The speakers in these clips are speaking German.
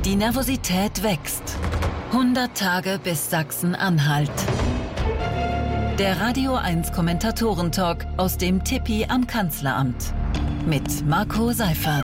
Die Nervosität wächst. 100 Tage bis Sachsen-Anhalt. Der Radio 1 Kommentatoren-Talk aus dem Tippi am Kanzleramt. Mit Marco Seifert.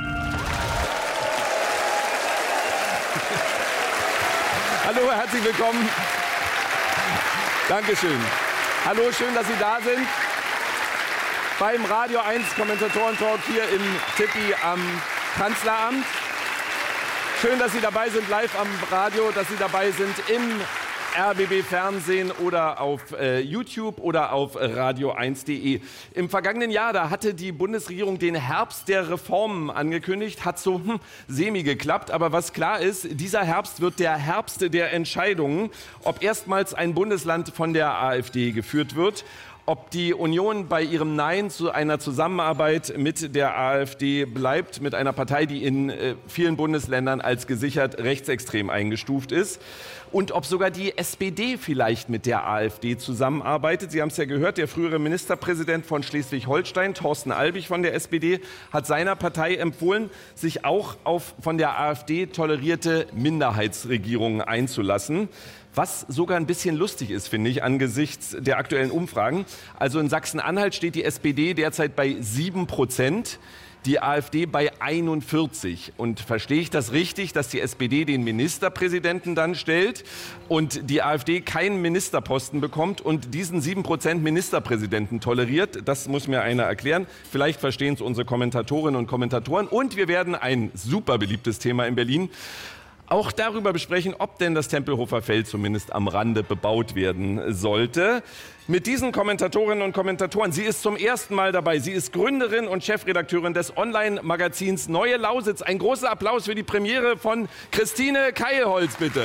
Hallo, herzlich willkommen. Dankeschön. Hallo, schön, dass Sie da sind. Beim Radio 1 Kommentatoren-Talk hier im Tippi am Kanzleramt. Schön, dass Sie dabei sind, live am Radio, dass Sie dabei sind im RBB-Fernsehen oder auf YouTube oder auf radio1.de. Im vergangenen Jahr, da hatte die Bundesregierung den Herbst der Reformen angekündigt, hat so semi geklappt. Aber was klar ist, dieser Herbst wird der Herbst der Entscheidungen, ob erstmals ein Bundesland von der AfD geführt wird, ob die Union bei ihrem Nein zu einer Zusammenarbeit mit der AfD bleibt, mit einer Partei, die in vielen Bundesländern als gesichert rechtsextrem eingestuft ist. Und ob sogar die SPD vielleicht mit der AfD zusammenarbeitet. Sie haben es ja gehört, der frühere Ministerpräsident von Schleswig-Holstein, Thorsten Albig von der SPD, hat seiner Partei empfohlen, sich auch auf von der AfD tolerierte Minderheitsregierungen einzulassen. Was sogar ein bisschen lustig ist, finde ich, angesichts der aktuellen Umfragen. Also in Sachsen-Anhalt steht die SPD derzeit bei 7%. Die AfD bei 41. Und verstehe ich das richtig, dass die SPD den Ministerpräsidenten dann stellt und die AfD keinen Ministerposten bekommt und diesen 7% Ministerpräsidenten toleriert? Das muss mir einer erklären. Vielleicht verstehen es unsere Kommentatorinnen und Kommentatoren. Und wir werden ein super beliebtes Thema in Berlin auch darüber besprechen, ob denn das Tempelhofer Feld zumindest am Rande bebaut werden sollte. Mit diesen Kommentatorinnen und Kommentatoren, sie ist zum ersten Mal dabei. Sie ist Gründerin und Chefredakteurin des Online-Magazins Neue Lausitz. Ein großer Applaus für die Premiere von Christine Keilholz, bitte.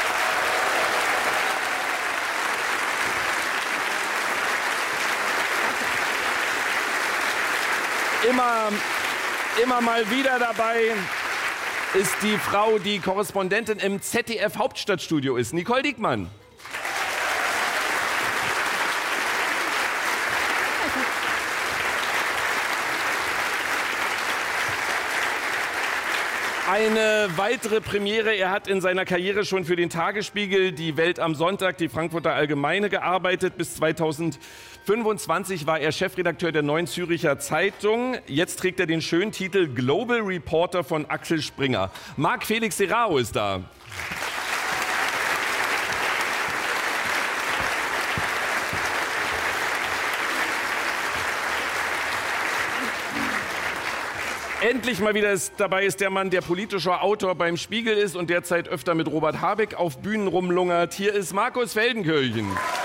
Immer mal wieder dabei ist die Frau, die Korrespondentin im ZDF Hauptstadtstudio ist, Nicole Diekmann. Eine weitere Premiere, er hat in seiner Karriere schon für den Tagesspiegel, die Welt am Sonntag, die Frankfurter Allgemeine gearbeitet. Bis 2025 war er Chefredakteur der Neuen Züricher Zeitung. Jetzt trägt er den schönen Titel Global Reporter von Axel Springer. Marc Felix Serrao ist da. Endlich mal wieder dabei ist der Mann, der politischer Autor beim Spiegel ist und derzeit öfter mit Robert Habeck auf Bühnen rumlungert. Hier ist Markus Feldenkirchen.